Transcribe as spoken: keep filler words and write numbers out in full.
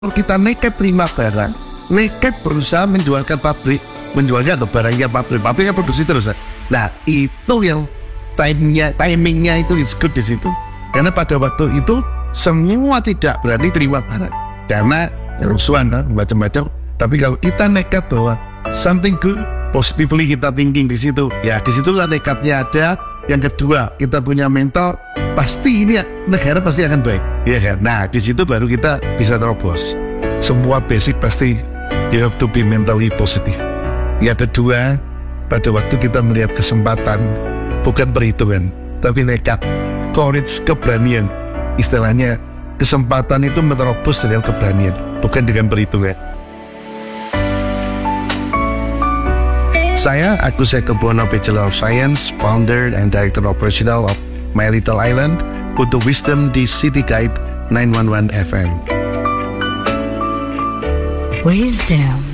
kita nekat terima barang, nekat berusaha menjualkan pabrik, menjualnya ke barangnya pabrik, pabriknya produksi terus. Nah itu yang timingnya, timingnya itu is good di situ. Karena pada waktu itu semua tidak berani terima barang karena kerusuhan kan, macam-macam. Tapi kalau kita nekat bahwa something good, positively kita thinking di situ, ya di situlah nekatnya ada. Yang kedua, kita punya mental, pasti ini ya, negara pasti akan baik, ya kan? Nah, di situ baru kita bisa terobos. Semua basic pasti you have to be mentally positive. Yang kedua, pada waktu kita melihat kesempatan, bukan perhitungan, tapi nekat, courage, keberanian. Istilahnya, kesempatan itu menerobos dengan keberanian, bukan dengan perhitungan. Saya Agus Eko Bono, Bachelor of Science, Founder and Director Operational of My Little Island, Butuh Wisdom di City Guide nine one one F M. Wisdom.